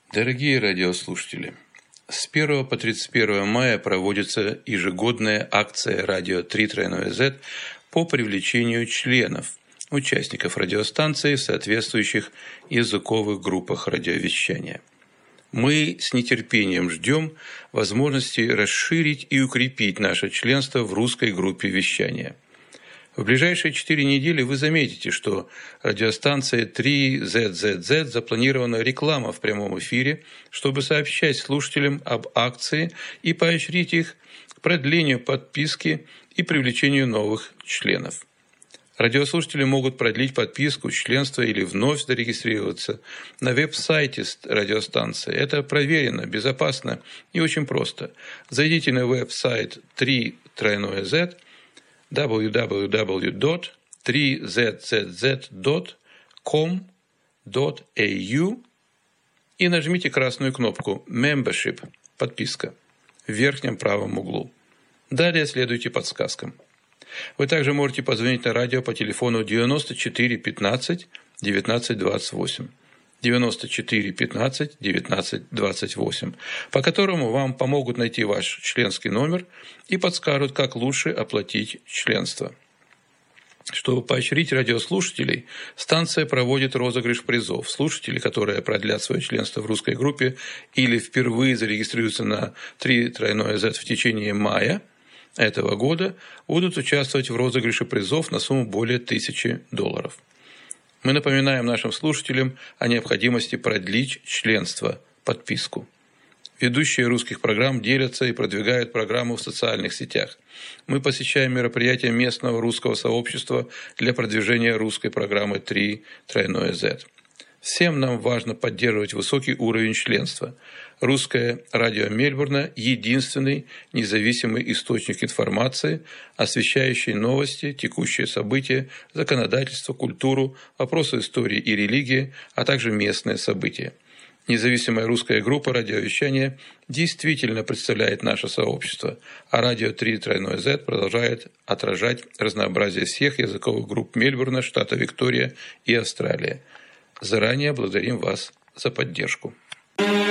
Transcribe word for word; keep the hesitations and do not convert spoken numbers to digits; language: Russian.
Дорогие радиослушатели, с первого по тридцать первое мая проводится ежегодная акция «Радио три тройное зет» по привлечению членов, участников радиостанции в соответствующих языковых группах радиовещания. Мы с нетерпением ждем возможности расширить и укрепить наше членство в русской группе вещания. В ближайшие четыре недели вы заметите, что радиостанция три зет зет зет запланирована реклама в прямом эфире, чтобы сообщать слушателям об акции и поощрить их к продлению подписки и привлечению новых членов. Радиослушатели могут продлить подписку, членство или вновь зарегистрироваться на веб-сайте радиостанции. Это проверено, безопасно и очень просто. Зайдите на веб-сайт три тройное зет дабл ю дабл ю дабл ю точка три зет зет зет точка ком точка эй ю и нажмите красную кнопку «Membership» – «Подписка» в верхнем правом углу. Далее следуйте подсказкам. Вы также можете позвонить на радио по телефону девяносто четыре пятнадцать девятнадцать двадцать восемь, девяносто четыре пятнадцать девятнадцать двадцать восемь, по которому вам помогут найти ваш членский номер и подскажут, как лучше оплатить членство. Чтобы поощрить радиослушателей, станция проводит розыгрыш призов. Слушатели, которые продлят свое членство в русской группе или впервые зарегистрируются на три тройное зет в течение мая этого года, будут участвовать в розыгрыше призов на сумму более тысячи долларов. Мы напоминаем нашим слушателям о необходимости продлить членство, подписку. Ведущие русских программ делятся и продвигают программу в социальных сетях. Мы посещаем мероприятия местного русского сообщества для продвижения русской программы три тройное зет. Всем нам важно поддерживать высокий уровень членства. Русское радио Мельбурна – единственный независимый источник информации, освещающий новости, текущие события, законодательство, культуру, вопросы истории и религии, а также местные события. Независимая русская группа радиовещания действительно представляет наше сообщество, а радио три тройное зет продолжает отражать разнообразие всех языковых групп Мельбурна, штата Виктория и Австралия. Заранее благодарим вас за поддержку.